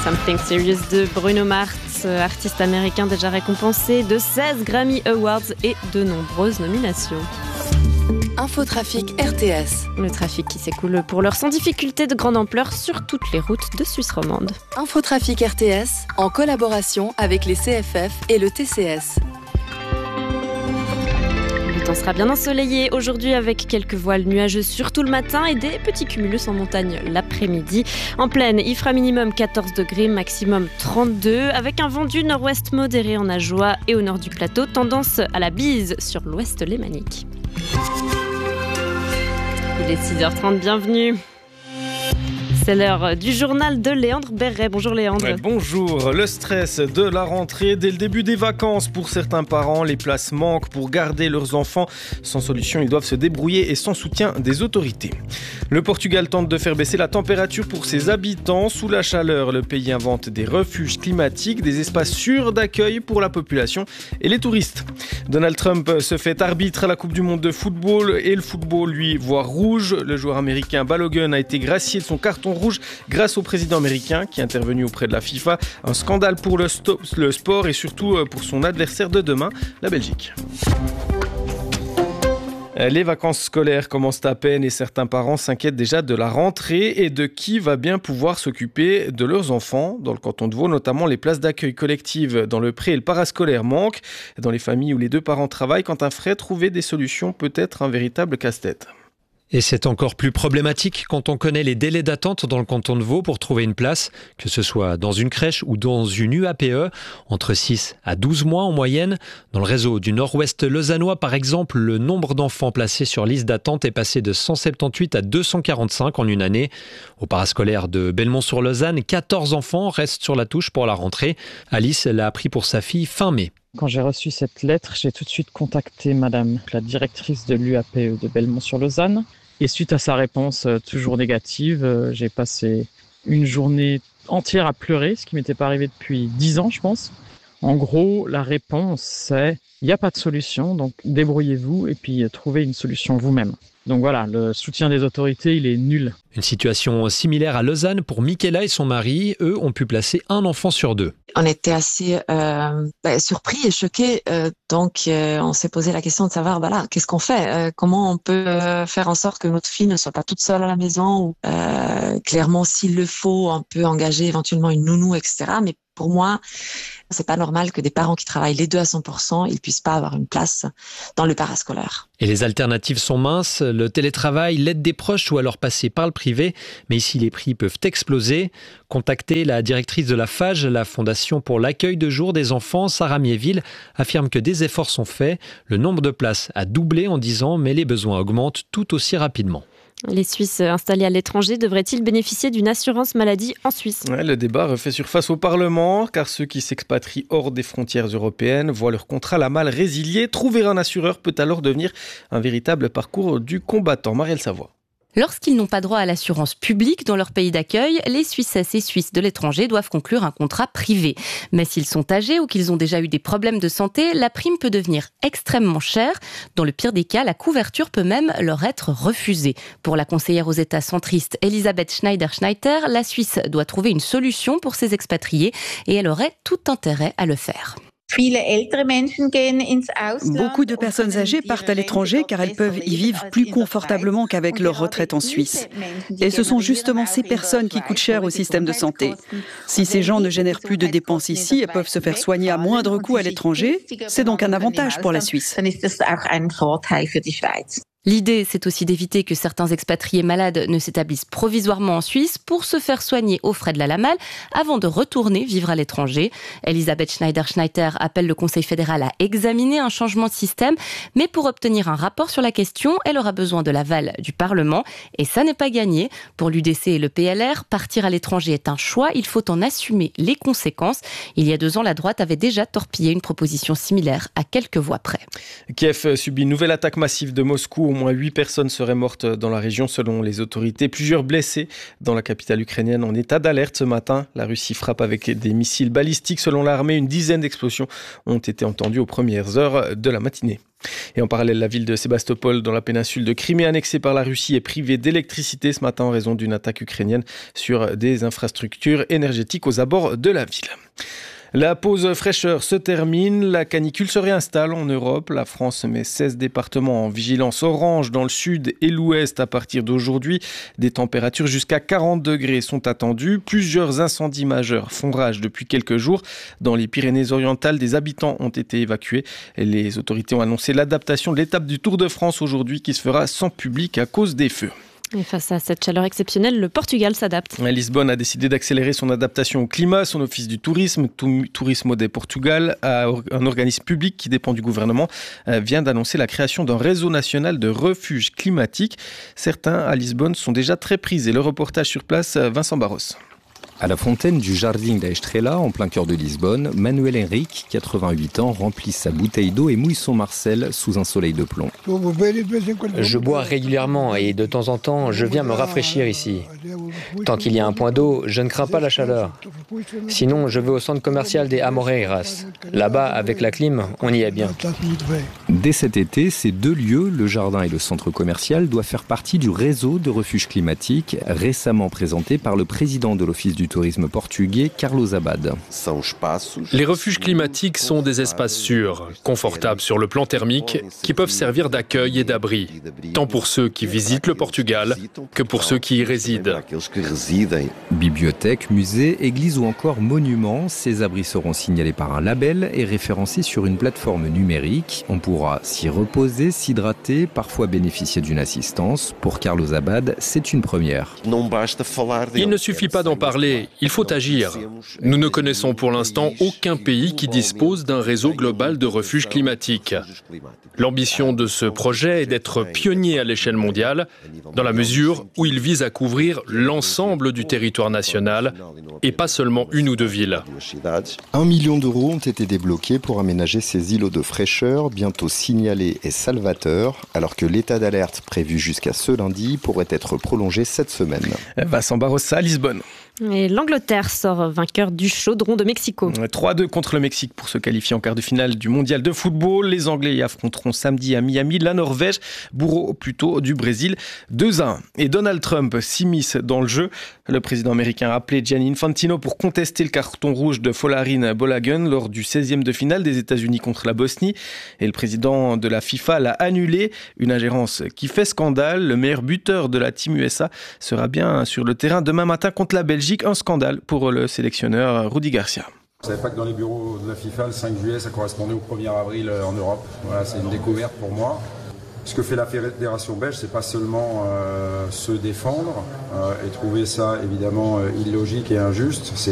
Something Serious de Bruno Mars, artiste américain déjà récompensé de 16 Grammy Awards et de nombreuses nominations. Infotrafic RTS. Le trafic qui s'écoule pour l'heure sans difficulté de grande ampleur sur toutes les routes de Suisse romande. Infotrafic RTS en collaboration avec les CFF et le TCS. Le temps sera bien ensoleillé aujourd'hui avec quelques voiles nuageuses surtout le matin et des petits cumulus en montagne l'après-midi. En plaine, il fera minimum 14 degrés, maximum 32 avec un vent du nord-ouest modéré en Ajoie et au nord du plateau, tendance à la bise sur l'ouest lémanique. Il est 6h30, bienvenue. C'est l'heure du journal de Léandre Berret. Bonjour Léandre. Bonjour. Le stress de la rentrée dès le début des vacances. Pour certains parents, les places manquent pour garder leurs enfants. Sans solution, ils doivent se débrouiller et sans soutien des autorités. Le Portugal tente de faire baisser la température pour ses habitants. Sous la chaleur, le pays invente des refuges climatiques, des espaces sûrs d'accueil pour la population et les touristes. Donald Trump se fait arbitre à la Coupe du Monde de football et le football, lui, voit rouge. Le joueur américain Balogun a été gracié de son carton rouge grâce au président américain qui est intervenu auprès de la FIFA. Un scandale pour le sport et surtout pour son adversaire de demain, la Belgique. Les vacances scolaires commencent à peine et certains parents s'inquiètent déjà de la rentrée et de qui va bien pouvoir s'occuper de leurs enfants. Dans le canton de Vaud, notamment, les places d'accueil collectives dans le pré et le parascolaire manquent. Dans les familles où les deux parents travaillent, quand un frère, trouver des solutions peut être un véritable casse-tête. Et c'est encore plus problématique quand on connaît les délais d'attente dans le canton de Vaud pour trouver une place, que ce soit dans une crèche ou dans une UAPE, entre 6 à 12 mois en moyenne. Dans le réseau du nord-ouest lausannois, par exemple, le nombre d'enfants placés sur liste d'attente est passé de 178 à 245 en une année. Au parascolaire de Belmont-sur-Lausanne, 14 enfants restent sur la touche pour la rentrée. Alice l'a appris pour sa fille fin mai. Quand j'ai reçu cette lettre, j'ai tout de suite contacté madame, la directrice de l'UAPE de Belmont-sur-Lausanne. Et suite à sa réponse toujours négative, j'ai passé une journée entière à pleurer, ce qui ne m'était pas arrivé depuis 10 ans, je pense. En gros, la réponse, c'est « il n'y a pas de solution, donc débrouillez-vous et puis trouvez une solution vous-même ». Donc voilà, le soutien des autorités, il est nul. Une situation similaire à Lausanne pour Michaela et son mari. Eux ont pu placer un enfant sur deux. On était assez surpris et choqués. Donc, on s'est posé la question de savoir, qu'est-ce qu'on fait ? Comment on peut faire en sorte que notre fille ne soit pas toute seule à la maison ? Ou, clairement, s'il le faut, on peut engager éventuellement une nounou, etc. Mais pour moi, c'est pas normal que des parents qui travaillent les deux à 100%, ils puissent pas avoir une place dans le parascolaire. Et les alternatives sont minces, le télétravail, l'aide des proches ou alors passer par le privé. Mais ici, les prix peuvent exploser. Contactez la directrice de la FAGE, la Fondation pour l'accueil de jour des enfants, Sarah Miéville, affirme que des efforts sont faits. Le nombre de places a doublé en 10 ans, mais les besoins augmentent tout aussi rapidement. Les Suisses installés à l'étranger devraient-ils bénéficier d'une assurance maladie en Suisse ? Le débat refait surface au Parlement, car ceux qui s'expatrient hors des frontières européennes voient leur contrat la mal résilié. Trouver un assureur peut alors devenir un véritable parcours du combattant. Marielle Savoie. Lorsqu'ils n'ont pas droit à l'assurance publique dans leur pays d'accueil, les Suissesses et Suisses de l'étranger doivent conclure un contrat privé. Mais s'ils sont âgés ou qu'ils ont déjà eu des problèmes de santé, la prime peut devenir extrêmement chère. Dans le pire des cas, la couverture peut même leur être refusée. Pour la conseillère aux États centristes Elisabeth Schneider-Schneider, la Suisse doit trouver une solution pour ces expatriés et elle aurait tout intérêt à le faire. Beaucoup de personnes âgées partent à l'étranger car elles peuvent y vivre plus confortablement qu'avec leur retraite en Suisse. Et ce sont justement ces personnes qui coûtent cher au système de santé. Si ces gens ne génèrent plus de dépenses ici et peuvent se faire soigner à moindre coût à l'étranger, c'est donc un avantage pour la Suisse. L'idée, c'est aussi d'éviter que certains expatriés malades ne s'établissent provisoirement en Suisse pour se faire soigner aux frais de la LAMAL avant de retourner vivre à l'étranger. Elisabeth Schneider-Schneider appelle le Conseil fédéral à examiner un changement de système, mais pour obtenir un rapport sur la question, elle aura besoin de l'aval du Parlement et ça n'est pas gagné. Pour l'UDC et le PLR, partir à l'étranger est un choix, il faut en assumer les conséquences. Il y a 2 ans, la droite avait déjà torpillé une proposition similaire à quelques voix près. Kiev subit une nouvelle attaque massive de Moscou. Au moins 8 personnes seraient mortes dans la région selon les autorités. Plusieurs blessés dans la capitale ukrainienne en état d'alerte ce matin. La Russie frappe avec des missiles balistiques. Selon l'armée, une dizaine d'explosions ont été entendues aux premières heures de la matinée. Et en parallèle, la ville de Sébastopol, dans la péninsule de Crimée, annexée par la Russie, est privée d'électricité ce matin en raison d'une attaque ukrainienne sur des infrastructures énergétiques aux abords de la ville. La pause fraîcheur se termine, la canicule se réinstalle en Europe. La France met 16 départements en vigilance orange dans le sud et l'ouest à partir d'aujourd'hui. Des températures jusqu'à 40 degrés sont attendues. Plusieurs incendies majeurs font rage depuis quelques jours. Dans les Pyrénées-Orientales, des habitants ont été évacués. Les autorités ont annoncé l'adaptation de l'étape du Tour de France aujourd'hui qui se fera sans public à cause des feux. Et face à cette chaleur exceptionnelle, le Portugal s'adapte. Lisbonne a décidé d'accélérer son adaptation au climat. Son office du tourisme, Turismo de Portugal, un organisme public qui dépend du gouvernement, vient d'annoncer la création d'un réseau national de refuges climatiques. Certains à Lisbonne sont déjà très prisés. Le reportage sur place, Vincent Barros. À la fontaine du Jardim da Estrela, en plein cœur de Lisbonne, Manuel Henrique, 88 ans, remplit sa bouteille d'eau et mouille son Marcel sous un soleil de plomb. Je bois régulièrement et de temps en temps, je viens me rafraîchir ici. Tant qu'il y a un point d'eau, je ne crains pas la chaleur. Sinon, je vais au centre commercial des Amoreiras. Là-bas, avec la clim, on y est bien. Dès cet été, ces deux lieux, le jardin et le centre commercial, doivent faire partie du réseau de refuges climatiques récemment présenté par le président de l'Office du tourisme portugais, Carlos Abad. Les refuges climatiques sont des espaces sûrs, confortables sur le plan thermique, qui peuvent servir d'accueil et d'abri, tant pour ceux qui visitent le Portugal que pour ceux qui y résident. Bibliothèques, musées, églises ou encore monuments, ces abris seront signalés par un label et référencés sur une plateforme numérique. On pourra s'y reposer, s'hydrater, parfois bénéficier d'une assistance. Pour Carlos Abad, c'est une première. Il ne suffit pas d'en parler, il faut agir. Nous ne connaissons pour l'instant aucun pays qui dispose d'un réseau global de refuges climatiques. L'ambition de ce projet est d'être pionnier à l'échelle mondiale, dans la mesure où il vise à couvrir l'ensemble du territoire national et pas seulement une ou deux villes. 1 million d'euros ont été débloqués pour aménager ces îlots de fraîcheur, bientôt signalés et salvateurs, alors que l'état d'alerte prévu jusqu'à ce lundi pourrait être prolongé cette semaine. Vincent Barrosa à Lisbonne. Et l'Angleterre sort vainqueur du Chaudron de Mexico. 3-2 contre le Mexique pour se qualifier en quart de finale du mondial de football. Les Anglais y affronteront samedi à Miami la Norvège, bourreau plutôt du Brésil, 2-1. Et Donald Trump s'immisce dans le jeu. Le président américain a appelé Gianni Infantino pour contester le carton rouge de Folarin Balogun lors du 16e de finale des États-Unis contre la Bosnie. Et le président de la FIFA l'a annulé. Une ingérence qui fait scandale. Le meilleur buteur de la Team USA sera bien sur le terrain demain matin contre la Belgique. Un scandale pour le sélectionneur Rudy Garcia. Je ne savais pas que dans les bureaux de la FIFA, le 5 juillet, ça correspondait au 1er avril en Europe. Voilà, c'est une découverte pour moi. Ce que fait la Fédération belge, c'est pas seulement se défendre et trouver ça évidemment illogique et injuste, c'est